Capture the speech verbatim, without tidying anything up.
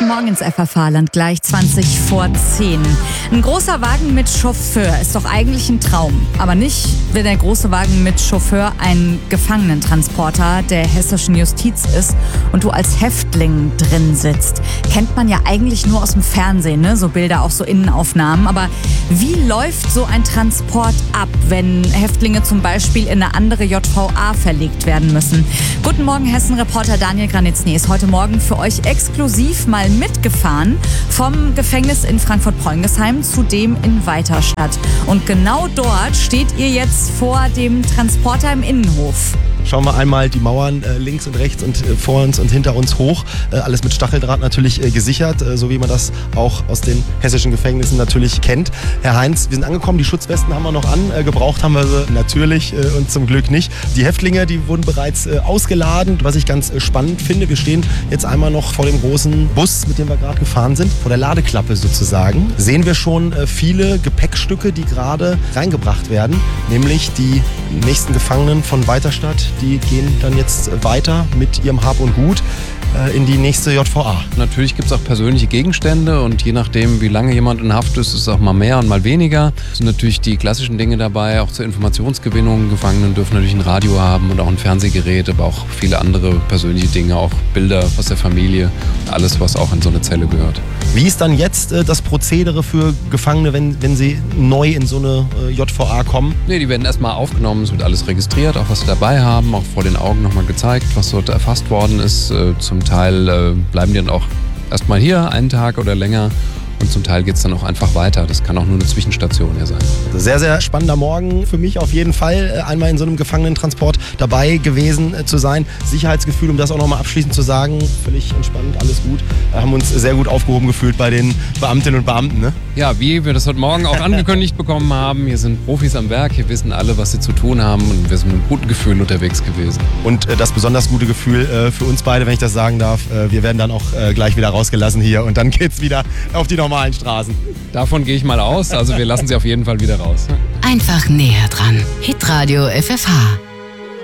Guten Morgen ins F F H-Land, gleich zwanzig vor zehn. Ein großer Wagen mit Chauffeur ist doch eigentlich ein Traum. Aber nicht, wenn der große Wagen mit Chauffeur ein Gefangenentransporter der hessischen Justiz ist und du als Häftling drin sitzt. Kennt man ja eigentlich nur aus dem Fernsehen, ne? So Bilder, auch so Innenaufnahmen. Aber wie läuft so ein Transport ab, wenn Häftlinge zum Beispiel in eine andere J V A verlegt werden müssen? Guten Morgen, Hessen-Reporter Daniel Granitzny ist heute Morgen für euch exklusiv mal mitgefahren vom Gefängnis in Frankfurt-Preungesheim zu dem in Weiterstadt. Und genau dort steht ihr jetzt vor dem Transporter im Innenhof. Schauen wir einmal die Mauern äh, links und rechts und äh, vor uns und hinter uns hoch. Äh, alles mit Stacheldraht natürlich äh, gesichert, äh, so wie man das auch aus den hessischen Gefängnissen natürlich kennt. Herr Heinz, wir sind angekommen, die Schutzwesten haben wir noch an. Äh, gebraucht haben wir sie natürlich äh, und zum Glück nicht. Die Häftlinge, die wurden bereits äh, ausgeladen, was ich ganz äh, spannend finde. Wir stehen jetzt einmal noch vor dem großen Bus, mit dem wir gerade gefahren sind, vor der Ladeklappe sozusagen. Sehen wir schon äh, viele Gepäckstücke, die gerade reingebracht werden, nämlich die nächsten Gefangenen von Weiterstadt. Die gehen dann jetzt weiter mit ihrem Hab und Gut äh, in die nächste J V A. Natürlich gibt es auch persönliche Gegenstände und je nachdem, wie lange jemand in Haft ist, ist es auch mal mehr und mal weniger. Es sind natürlich die klassischen Dinge dabei, auch zur Informationsgewinnung. Gefangenen dürfen natürlich ein Radio haben und auch ein Fernsehgerät, aber auch viele andere persönliche Dinge, auch Bilder aus der Familie, alles, was auch in so eine Zelle gehört. Wie ist dann jetzt äh, das Prozedere für Gefangene, wenn, wenn sie neu in so eine äh, J V A kommen? Nee, die werden erstmal aufgenommen, es wird alles registriert, auch was sie dabei haben, auch vor den Augen nochmal gezeigt, was dort erfasst worden ist. Äh, zum Teil äh, bleiben die dann auch erstmal hier, einen Tag oder länger. Und zum Teil geht es dann auch einfach weiter. Das kann auch nur eine Zwischenstation hier sein. Sehr, sehr spannender Morgen für mich auf jeden Fall. Einmal in so einem Gefangenentransport dabei gewesen zu sein. Sicherheitsgefühl, um das auch nochmal abschließend zu sagen, völlig entspannt, alles gut. Wir haben uns sehr gut aufgehoben gefühlt bei den Beamtinnen und Beamten. Ne? Ja, wie wir das heute Morgen auch angekündigt bekommen haben. Hier sind Profis am Werk, hier wissen alle, was sie zu tun haben. Und wir sind mit einem guten Gefühl unterwegs gewesen. Und äh, das besonders gute Gefühl äh, für uns beide, wenn ich das sagen darf, äh, wir werden dann auch äh, gleich wieder rausgelassen hier. Und dann geht's wieder auf die normalen Straßen. Davon gehe ich mal aus. Also wir lassen sie auf jeden Fall wieder raus. Einfach näher dran. Hitradio F F H.